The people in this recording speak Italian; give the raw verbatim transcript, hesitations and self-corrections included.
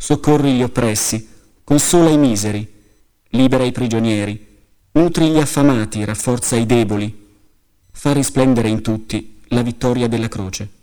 soccorri gli oppressi, consola i miseri, libera i prigionieri, nutri gli affamati, rafforza i deboli, fa risplendere in tutti la vittoria della croce.